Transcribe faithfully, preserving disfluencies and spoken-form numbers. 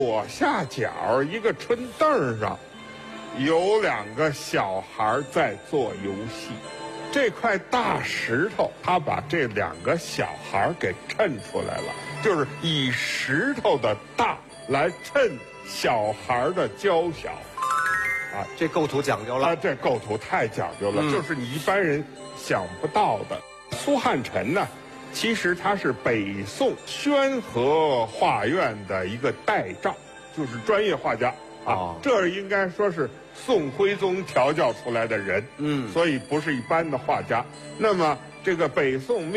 左下角一个春凳上，有两个小孩在做游戏。这块大石头，他把这两个小孩给衬出来了，就是以石头的大来衬小孩的娇小。 啊，这构图讲究了。 啊，这构图太讲究了， 嗯、 就是你一般人想不到的。苏汉臣呢，其实他是北宋宣和画院的一个代照，就是专业画家啊。哦、这应该说是宋徽宗调教出来的人，嗯，所以不是一般的画家。那么这个北宋灭